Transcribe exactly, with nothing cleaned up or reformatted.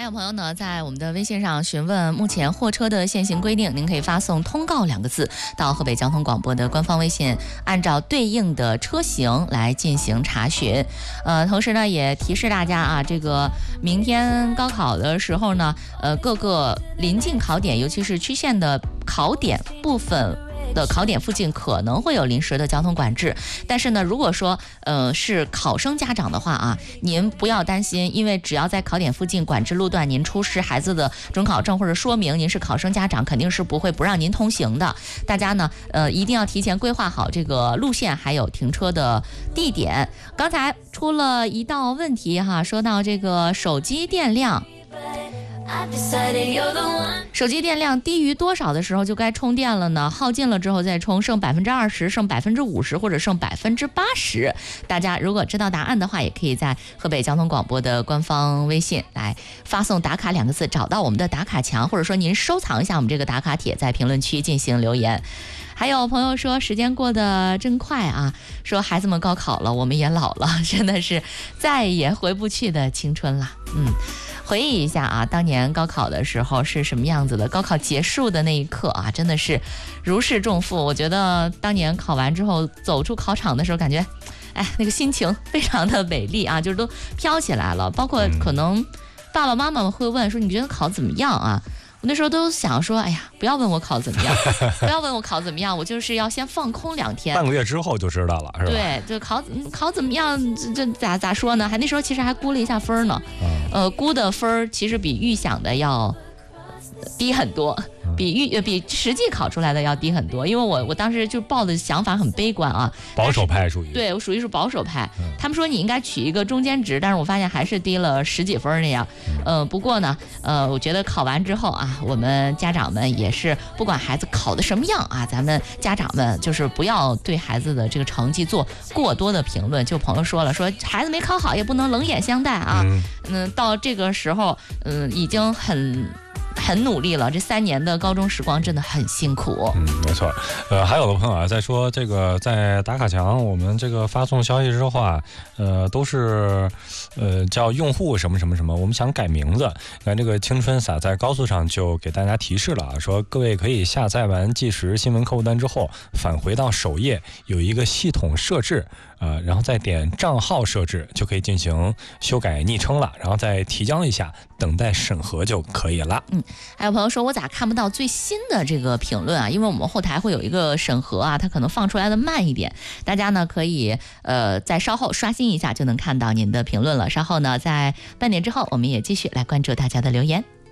还有朋友呢，在我们的微信上询问目前货车的现行规定，您可以发送通告两个字到河北交通广播的官方微信，按照对应的车型来进行查询。呃，同时呢，也提示大家啊，这个明天高考的时候呢，呃，各个临近考点，尤其是区县的考点部分的考点附近可能会有临时的交通管制，但是呢，如果说呃是考生家长的话啊，您不要担心，因为只要在考点附近管制路段您出示孩子的准考证或者说明您是考生家长，肯定是不会不让您通行的。大家呢呃一定要提前规划好这个路线还有停车的地点。刚才出了一道问题哈，说到这个手机电量。手机电量低于多少的时候就该充电了呢？耗尽了之后再充，剩百分之二十，剩百分之五十，或者剩百分之八十。大家如果知道答案的话，也可以在河北交通广播的官方微信来发送打卡两个字，找到我们的打卡墙，或者说您收藏一下我们这个打卡帖，在评论区进行留言。还有朋友说时间过得真快啊，说孩子们高考了，我们也老了，真的是再也回不去的青春了。嗯，回忆一下啊，当年高考的时候是什么样子的？高考结束的那一刻啊，真的是如释重负。我觉得当年考完之后走出考场的时候，感觉，哎，那个心情非常的美丽啊，就是都飘起来了。包括可能爸爸妈妈会问说，你觉得考怎么样啊？我那时候都想说，哎呀，不要问我考怎么样，不要问我考怎么样，我就是要先放空两天， 半个月之后就知道了，是吧？ 对，就考考怎么样，这咋咋说呢？还那时候其实还估了一下分呢，嗯、呃，估的分其实比预想的要低很多。比预比实际考出来的要低很多，因为我我当时就抱的想法很悲观啊， 保守派属于， 对我属于是保守派、嗯。他们说你应该取一个中间值，但是我发现还是低了十几分那样。嗯、呃，不过呢，呃，我觉得考完之后啊，我们家长们也是不管孩子考的什么样啊，咱们家长们就是不要对孩子的这个成绩做过多的评论。就朋友说了，说孩子没考好也不能冷眼相待啊。嗯，嗯到这个时候，嗯，已经很。很努力了，这三年的高中时光真的很辛苦。 嗯，没错。呃，还有的朋友啊，在说这个在打卡墙，我们这个发送消息之后啊，呃，都是呃叫用户什么什么什么，我们想改名字。那这个青春洒在高速上就给大家提示了啊，说各位可以下载完即时新闻客户端之后，返回到首页有一个系统设置。呃，然后再点账号设置就可以进行修改昵称了，然后再提交一下，等待审核就可以了。 嗯，还有朋友说我咋看不到最新的这个评论啊？因为我们后台会有一个审核啊，它可能放出来的慢一点，大家呢可以呃在稍后刷新一下就能看到您的评论了。稍后呢在半点之后，我们也继续来关注大家的留言。